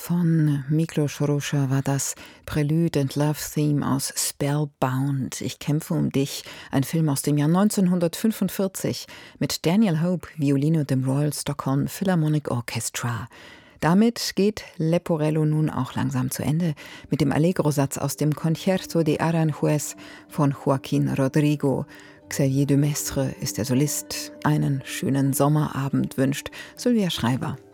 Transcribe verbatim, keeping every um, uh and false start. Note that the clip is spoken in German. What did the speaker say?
Von Miklos Rozsa war das Prelude and Love Theme aus Spellbound. Ich kämpfe um dich, ein Film aus dem Jahr neunzehnhundertfünfundvierzig mit Daniel Hope, Violine und dem Royal Stockholm Philharmonic Orchestra. Damit geht Leporello nun auch langsam zu Ende mit dem Allegro-Satz aus dem Concerto de Aranjuez von Joaquín Rodrigo. Xavier de Maistre ist der Solist. Einen schönen Sommerabend wünscht Sylvia Schreiber.